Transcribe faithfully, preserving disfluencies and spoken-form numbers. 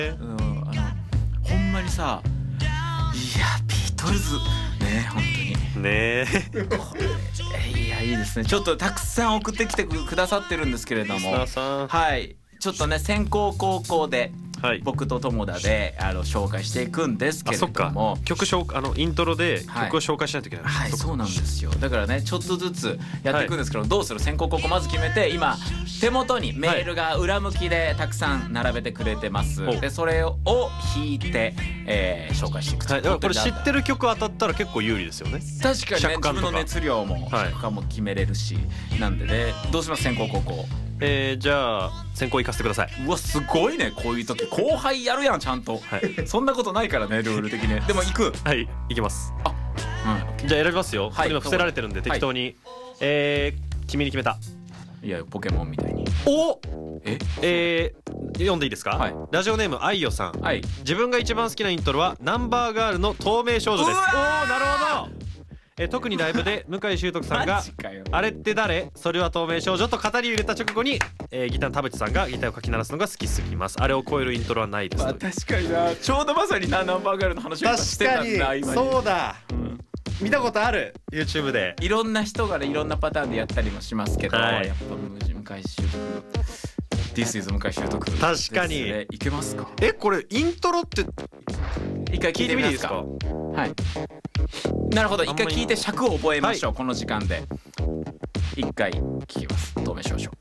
うん、あのほんまにさ、いやビートルズね、本当にねこれいやいいですね。ちょっとたくさん送ってきてくださってるんですけれども、 リスナーさん、 はいちょっとね先行高校ではい、 僕と友田であの紹介していくんですけれども、 曲紹あのイントロで曲を紹介しないといけない、 はい、 そそうなんですよ。だからねちょっとずつやっていくんですけど、はい、どうする先行高校まず決めて、今手元にメールが裏向きでたくさん並べてくれてます、はい、でそれを弾いて、えー、紹介していくと、 はい、だからこれ知ってる曲当たったら結構有利ですよね。 確かにね、自分の熱量も尺感も決めれるし、はい、なんでね、どうします先行高校。 えー、じゃあ先行行かせてください。 うわすごいね、こういう時後輩やるやんちゃんと、はい、そんなことないからねルール的に。でも行く。 はい行きます。あ、 うん、 じゃあ選びますよ、はい、今伏せられてるんで適当に、はい、えー、君に決めた。 いやポケモンみたいに。 おええー、読んでいいですか、はい、ラジオネームあいよさん、はい、自分が一番好きなイントロはナンバーガールの透明少女です。おーなるほど。え特にライブで向井秀徳さんが「あれって誰？それは透明少女」と語りを入れた直後に、えー、ギターの田淵さんがギターをかき鳴らすのが好きすぎます。あれを超えるイントロはないです。まあ、 確かにな、ちょうどまさにナンバーガールの話をしてたんだ。 今そうだ、うん、見たことある YouTube で。 いろんな人がねいろんなパターンでやったりもしますけど、はい、やっぱ向井秀徳This is 向井秀徳、 確かに、 ね、いけますか。 えこれイントロって一回聞いてみていいですか。はい、なるほど、一回聞いて尺を覚えましょう、はい、この時間で一回聞きます。透明少女。